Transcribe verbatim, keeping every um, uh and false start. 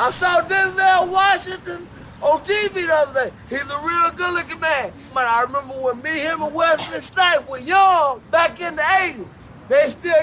I saw Denzel Washington on T V the other day. He's a real good-looking man. Man, I remember when me, him, and Wesley Snipes were young back in the eighties. They still